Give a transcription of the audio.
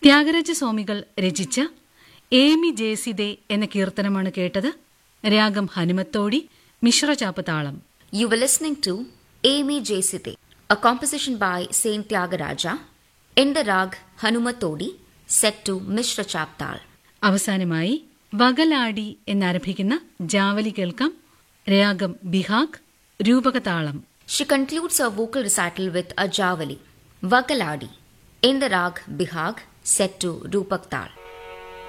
ത്യാഗരാജസ്വാമികൾ രചിച്ച ഏമി ജേസിദേ എന്ന കീർത്തനമാണ് കേട്ടത്. രാഗം ഹനുമത്തോടി, മിശ്രചാപ്പ് താളം. You were listening to Amy Jeside, a composition by Saint Tyagaraja, in the rag Hanumatodi, set to Mishra Chaptal. അവസാനമായി വകലാടി എന്നാരംഭിക്കുന്ന ജാവലി കേൾക്കാം. രാഗം Behag, രൂപകതാളം. She concludes her vocal recital with a javali, Vakaladi, in the rag Bihag, set to Rupak Tal.